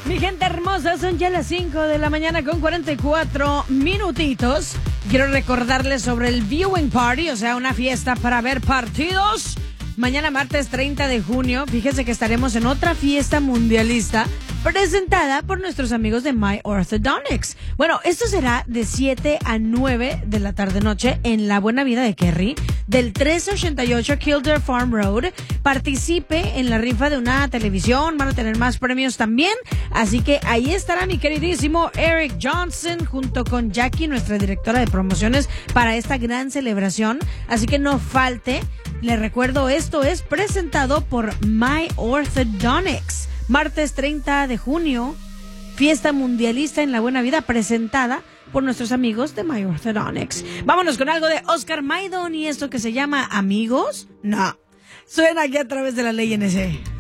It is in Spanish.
Mi gente hermosa, son ya las 5 de la mañana con 44 minutitos. Quiero recordarles sobre el Viewing Party, o sea, una fiesta para ver partidos. Mañana martes 30 de junio, fíjense que estaremos en otra fiesta mundialista presentada por nuestros amigos de My Orthodontics. Bueno, esto será de 7 a 9 de la tarde-noche en La Buena Vida de Kerry, del 1388 Kildare Farm Road. Participe en la rifa de una televisión, van a tener más premios también. Así que ahí estará mi queridísimo Eric Johnson junto con Jackie, nuestra directora de promociones, para esta gran celebración. Así que no falte. Les recuerdo, esto es presentado por My Orthodontics. Martes 30 de junio, fiesta mundialista en La Buena Vida, presentada por nuestros amigos de My Orthodontics. Vámonos con algo de Oscar Maidon y esto que se llama Amigos. No, suena aquí a través de la Ley NC.